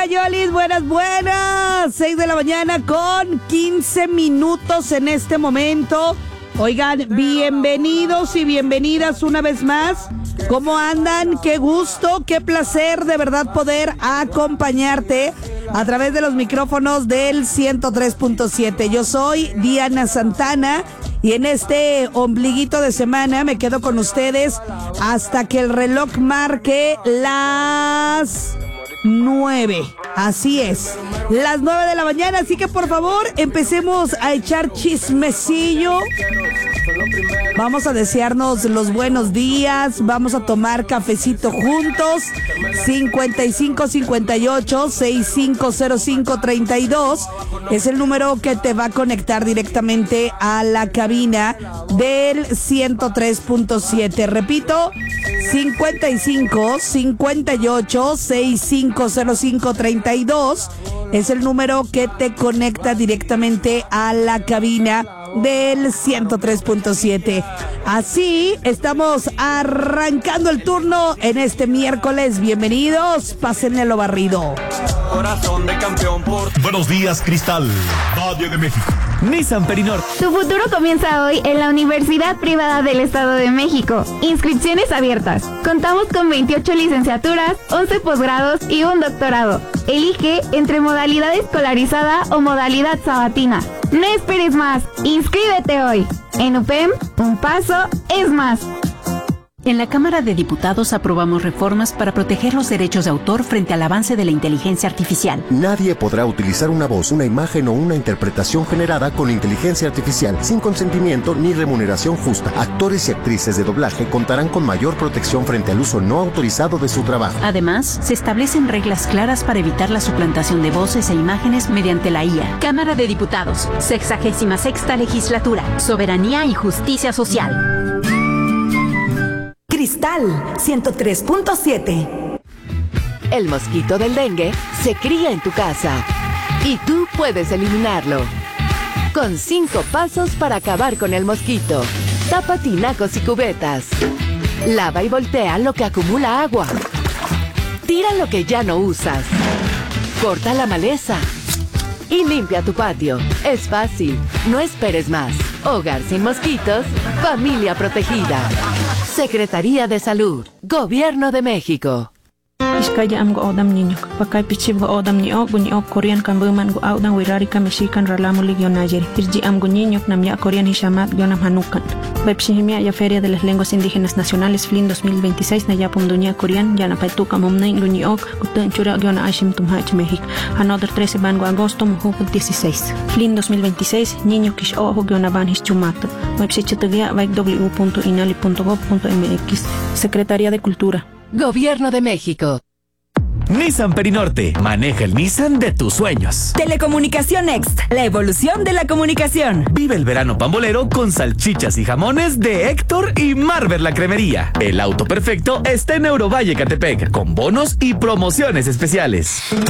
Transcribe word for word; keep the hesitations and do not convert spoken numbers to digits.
Yolis, buenas, buenas. seis de la mañana con quince minutos en este momento. Oigan, bienvenidos y bienvenidas una vez más. ¿Cómo andan? Qué gusto, qué placer de verdad poder acompañarte a través de los micrófonos del ciento tres punto siete. Yo soy Diana Santana y en este ombliguito de semana me quedo con ustedes hasta que el reloj marque las nueve. Así es, las nueve de la mañana, así que por favor empecemos a echar chismecillo. Vamos a desearnos los buenos días, vamos a tomar cafecito juntos. cincuenta y cinco cincuenta y ocho sesenta y cinco cero cinco treinta y dos es el número que te va a conectar directamente a la cabina del ciento tres punto siete. Repito, cincuenta y cinco cincuenta y ocho sesenta y cinco cero cinco treinta y dos es el número que te conecta directamente a la cabina del ciento tres punto siete. Así estamos arrancando el turno en este miércoles. Bienvenidos, pásenle lo barrido. Corazón de campeón por... Buenos días, Cristal, Radio de México. Nissan Perinorte. Tu futuro comienza hoy en la Universidad Privada del Estado de México. Inscripciones abiertas. Contamos con veintiocho licenciaturas, once posgrados y un doctorado. Elige entre modalidad escolarizada o modalidad sabatina. No esperes más. Inscríbete hoy. En U P E M, un paso es más. En la Cámara de Diputados aprobamos reformas para proteger los derechos de autor frente al avance de la inteligencia artificial. Nadie podrá utilizar una voz, una imagen o una interpretación generada con inteligencia artificial sin consentimiento ni remuneración justa. Actores y actrices de doblaje contarán con mayor protección frente al uso no autorizado de su trabajo. Además, se establecen reglas claras para evitar la suplantación de voces e imágenes mediante la I A. Cámara de Diputados, sexagésima sexta legislatura, soberanía y justicia social. Cristal ciento tres punto siete. El mosquito del dengue se cría en tu casa y tú puedes eliminarlo. Con cinco pasos para acabar con el mosquito. Tapa tinacos y cubetas. Lava y voltea lo que acumula agua. Tira lo que ya no usas. Corta la maleza. Y limpia tu patio. Es fácil. No esperes más. Hogar sin mosquitos. Familia protegida. Secretaría de Salud. Gobierno de México. Iskaya am go odam ninyok pakai pichib go odam ni ok buni ok Korean kan buman go audan wirari ka Mexican ralamu ligio nayer irji am go ninyok nam ya Korean hishamat gonam hanukan Bepshihimia ya Feria de las Lenguas Indígenas Nacionales F L I N dos mil veintiséis na ya pundunya Korean ya na paituka momnay guni ok guten chura gona ashim tumhach México another trece ban go agosto muhu dieciséis F L I N dos mil veintiséis niño kish ojo gona ban hischumato website baik w punto inali punto gov punto m x Secretaría de Cultura. Gobierno de México. Nissan Perinorte. Maneja el Nissan de tus sueños. Telecomunicación Next. La evolución de la comunicación. Vive el verano pambolero con salchichas y jamones de Héctor y Marver la Cremería. El auto perfecto está en Eurovalle, Catepec, con bonos y promociones especiales.